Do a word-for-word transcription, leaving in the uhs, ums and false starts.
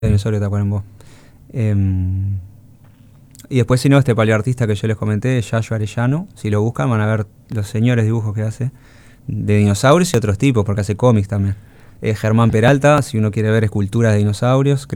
Dinosaurio de Tacuarembó. Eh, y después, si no, este paleoartista que yo les comenté, Yayo Arellano, si lo buscan van a ver los señores dibujos que hace de dinosaurios y otros tipos, porque hace cómics también. Eh, Germán Peralta, si uno quiere ver esculturas de dinosaurios.